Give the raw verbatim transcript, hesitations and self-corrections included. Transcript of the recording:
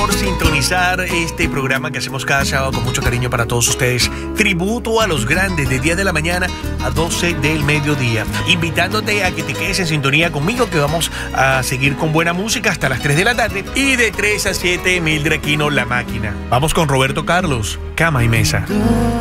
Por sintonizar este programa que hacemos cada sábado con mucho cariño para todos ustedes. Tributo a los grandes de diez de la mañana a doce del mediodía. Invitándote a que te quedes en sintonía conmigo, que vamos a seguir con buena música hasta las tres de la tarde. Y de tres a siete, Mildred Aquino, La Máquina. Vamos con Roberto Carlos, Cama y Mesa.